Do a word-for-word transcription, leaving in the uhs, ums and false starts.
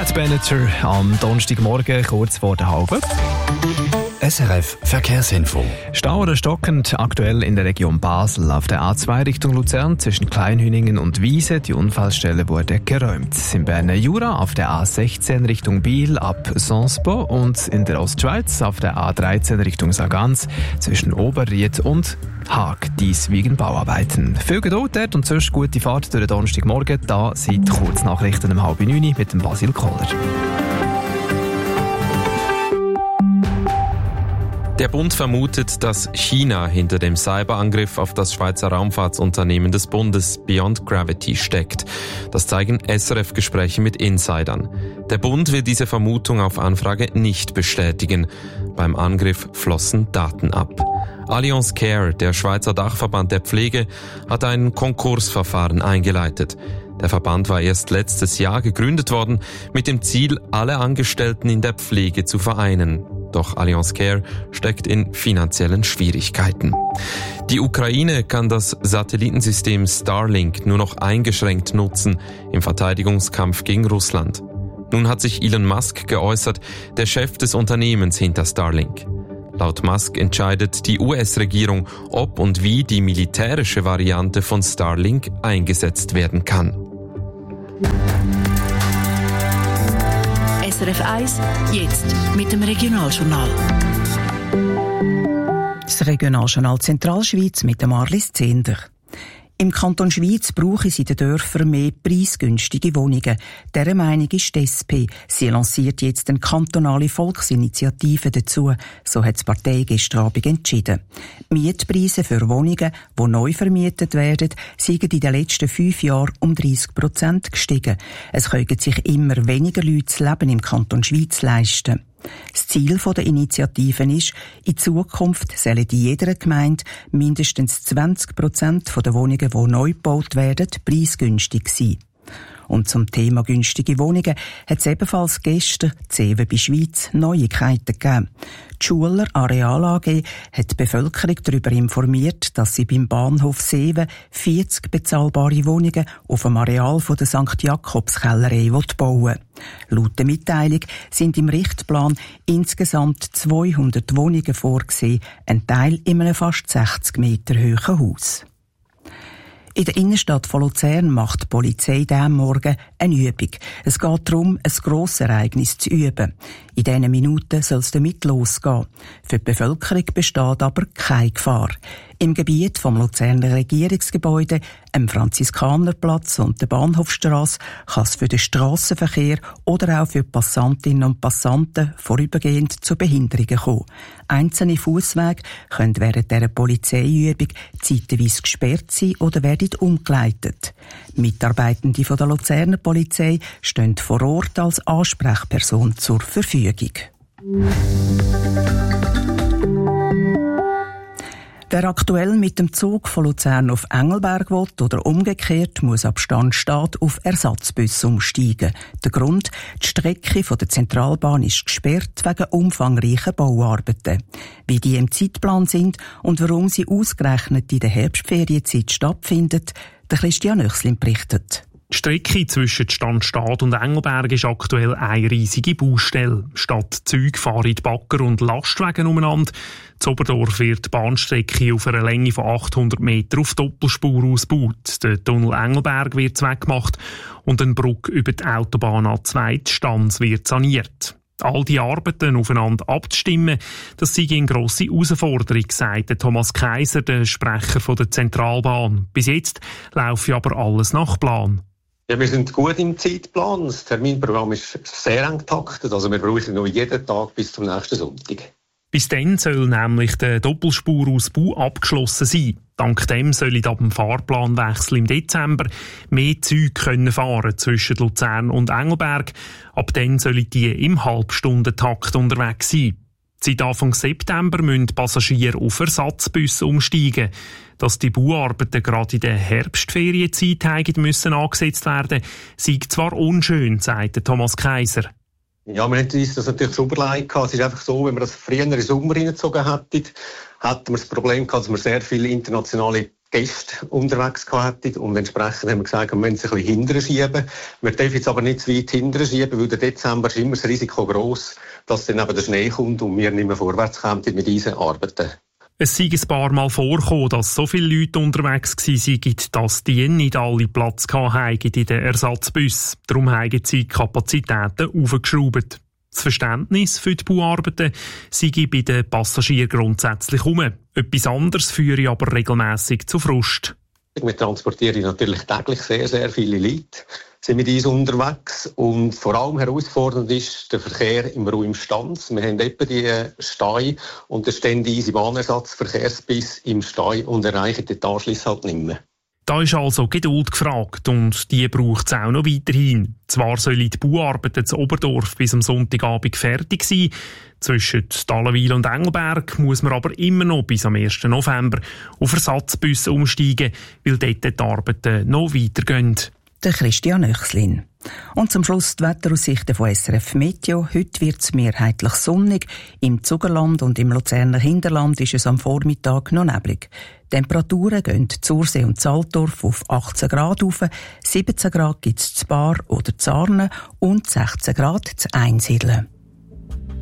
Pat Benatar am Donnerstagmorgen, kurz vor der halben. S R F Verkehrsinfo. Stau oder stockend aktuell in der Region Basel auf der A zwei Richtung Luzern zwischen Kleinhüningen und Wiese. Die Unfallstelle wurde geräumt. Im Berner Jura auf der A sechzehn Richtung Biel ab Sonsbo und in der Ostschweiz auf der A dreizehn Richtung Sargans zwischen Oberried und Haag. Dies wegen Bauarbeiten. Viel Geduld dort und sonst gute Fahrt durch den Donnerstagmorgen. Da sind Kurznachrichten um halb neun mit dem Basil Kohler. Der Bund vermutet, dass China hinter dem Cyberangriff auf das Schweizer Raumfahrtsunternehmen des Bundes Beyond Gravity steckt. Das zeigen S R F-Gespräche mit Insidern. Der Bund will diese Vermutung auf Anfrage nicht bestätigen. Beim Angriff flossen Daten ab. Allianz Care, der Schweizer Dachverband der Pflege, hat ein Konkursverfahren eingeleitet. Der Verband war erst letztes Jahr gegründet worden, mit dem Ziel, alle Angestellten in der Pflege zu vereinen. Doch Allianz Care steckt in finanziellen Schwierigkeiten. Die Ukraine kann das Satellitensystem Starlink nur noch eingeschränkt nutzen im Verteidigungskampf gegen Russland. Nun hat sich Elon Musk geäußert, der Chef des Unternehmens hinter Starlink. Laut Musk entscheidet die U S-Regierung, ob und wie die militärische Variante von Starlink eingesetzt werden kann. S R F eins, jetzt mit dem Regionaljournal. Das Regionaljournal Zentralschweiz mit dem Arlis Zehnder. Im Kanton Schweiz brauchen sie in den Dörfern mehr preisgünstige Wohnungen. Dieser Meinung ist die S P. Sie lanciert jetzt eine kantonale Volksinitiative dazu. So hat die Partei gestern Abend entschieden. Mietpreise für Wohnungen, die neu vermietet werden, sind in den letzten fünf Jahren um dreißig Prozent gestiegen. Es können sich immer weniger Leute das Leben im Kanton Schweiz leisten. Das Ziel der Initiative ist, in Zukunft sollen in jeder Gemeinde mindestens zwanzig Prozent der Wohnungen, die neu gebaut werden, preisgünstig sein. Und zum Thema günstige Wohnungen hat es ebenfalls gestern Zeven bei Schweiz Neuigkeiten gegeben. Die Schuler Areal A G hat die Bevölkerung darüber informiert, dass sie beim Bahnhof Seven vierzig bezahlbare Wohnungen auf dem Areal von der Sankt Jakobskellerei bauen will. Laut der Mitteilung sind im Richtplan insgesamt zweihundert Wohnungen vorgesehen, ein Teil in einem fast sechzig Meter hohen Haus. In der Innenstadt von Luzern macht die Polizei diesen Morgen eine Übung. Es geht darum, ein Grossereignis zu üben. In diesen Minuten soll es damit losgehen. Für die Bevölkerung besteht aber keine Gefahr. Im Gebiet vom Luzerner Regierungsgebäude, am Franziskanerplatz und der Bahnhofstrasse kann es für den Strassenverkehr oder auch für Passantinnen und Passanten vorübergehend zu Behinderungen kommen. Einzelne Fusswege können während dieser Polizeiübung zeitweise gesperrt sein oder werden umgeleitet. Mitarbeitende von der Luzerner Polizei stehen vor Ort als Ansprechperson zur Verfügung. Wer aktuell mit dem Zug von Luzern auf Engelberg will oder umgekehrt, muss ab Standstart auf Ersatzbus umsteigen. Der Grund: die Strecke von der Zentralbahn ist gesperrt wegen umfangreicher Bauarbeiten. Wie die im Zeitplan sind und warum sie ausgerechnet in der Herbstferienzeit stattfinden, der Christian Oechslin berichtet. Die Strecke zwischen Standstadt und Engelberg ist aktuell eine riesige Baustelle. Statt Züge fahren die Bagger und Lastwagen umeinander. In Oberdorf wird die Bahnstrecke auf einer Länge von achthundert Metern auf Doppelspur ausgebaut. Der Tunnel Engelberg wird weggemacht und eine Brücke über die Autobahn A zwei Stanz wird saniert. All die Arbeiten aufeinander abzustimmen, das sei eine grosse Herausforderung, sagte Thomas Kaiser, der Sprecher von der Zentralbahn. Bis jetzt laufe aber alles nach Plan. Ja, wir sind gut im Zeitplan. Das Terminprogramm ist sehr eng getaktet. Also wir brauchen noch jeden Tag bis zum nächsten Sonntag. Bis dann soll nämlich der Doppelspurausbau abgeschlossen sein. Dank dem sollen ab dem Fahrplanwechsel im Dezember mehr Züge können fahren zwischen Luzern und Engelberg. Ab dann sollen die im Halbstundentakt unterwegs sein. Seit Anfang September müssen Passagiere auf Ersatzbusse umsteigen. Dass die Bauarbeiten gerade in der Herbstferienzeit hätten müssen angesetzt werden, sei zwar unschön, sagte Thomas Kaiser. Ja, wir haben uns das natürlich so überlegt. Es ist einfach so, wenn wir das früher in den Sommer hineingezogen hätten, hätten wir das Problem gehabt, dass wir sehr viele internationale Gäste unterwegs gehabt und entsprechend haben wir gesagt, wir müssen es ein bisschen hinterher schieben. Wir dürfen jetzt aber nicht zu weit hinterher schieben, weil der Dezember ist immer das Risiko gross, dass dann eben der Schnee kommt und wir nicht mehr vorwärts kommen mit unseren Arbeiten. Es sei ein paar Mal vorgekommen, dass so viele Leute unterwegs waren, dass die nicht alle Platz hatten in den Ersatzbussen. Darum haben sie die Kapazitäten aufgeschraubt. Das Verständnis für die Bauarbeiten sei bei den Passagieren grundsätzlich herum. Etwas anderes führe aber regelmässig zu Frust. Wir transportieren natürlich täglich sehr, sehr viele Leute, sind mit uns unterwegs und vor allem herausfordernd ist der Verkehr im Raum Stanz. Wir haben etwa die Stei und der ständige easy Bahnersatzverkehrsbiss im Stei und erreichen den Anschluss halt nicht mehr. Da ist also Geduld gefragt und die braucht es auch noch weiterhin. Zwar sollen die Bauarbeiten zu Oberdorf bis am Sonntagabend fertig sein. Zwischen Dallenwil und Engelberg muss man aber immer noch bis am ersten November auf Ersatzbusse umsteigen, weil dort die Arbeiten noch weitergehen. Der Christian Oechslin. Und zum Schluss die Wetteraussichten von S R F Meteo. Heute wird es mehrheitlich sonnig. Im Zugerland und im Luzerner Hinterland ist es am Vormittag noch neblig. Temperaturen gehen Zursee und Zaltdorf auf achtzehn Grad rauf, siebzehn Grad gibt es zu Bar oder Zarnen und sechzehn Grad zu Einsiedeln.